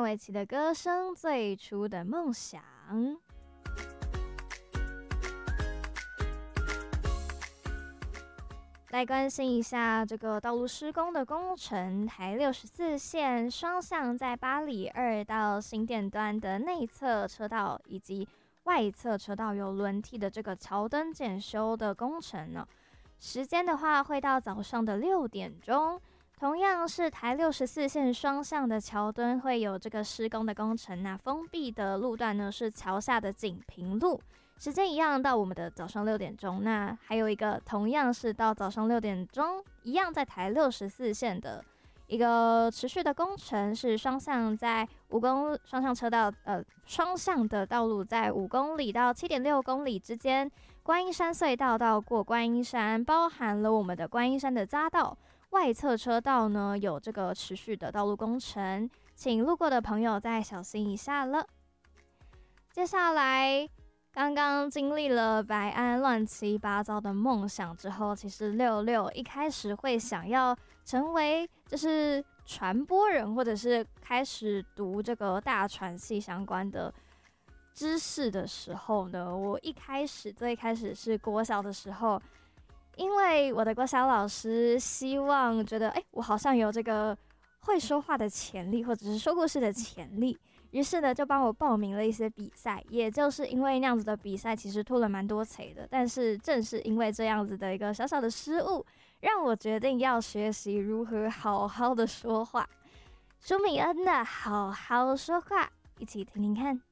范玮琪的歌声《最初的梦想》。来关心一下这个道路施工的工程，台64线双向在巴黎2到新店端的内侧车道以及外侧车道有轮替的这个桥灯检修的工程呢，时间的话会到早上的6点钟。同样是台64线双向的桥墩会有这个施工的工程，那封闭的路段呢是桥下的锦屏路，时间一样到我们的早上6点钟。那还有一个同样是到早上6点钟，一样在台64线的一个持续的工程是双向在双向车道双向的道路在5公里到7.6公里之间，观音山隧道到过观音山，包含了我们的观音山的匝道。外侧车道呢有这个持续的道路工程，请路过的朋友再小心一下了。接下来刚刚经历了白安乱七八糟的梦想之后，其实66一开始会想要成为就是传播人，或者是开始读这个大传系相关的知识的时候呢，我最开始是国小的时候，因为我的国小老师希望觉得我好像有这个会说话的潜力，或者是说故事的潜力，于是呢就帮我报名了一些比赛。也就是因为那样子的比赛其实吐了蛮多槽的，但是正是因为这样子的一个小小的失误，让我决定要学习如何好好的说话。舒米恩的好好说话，一起听听看。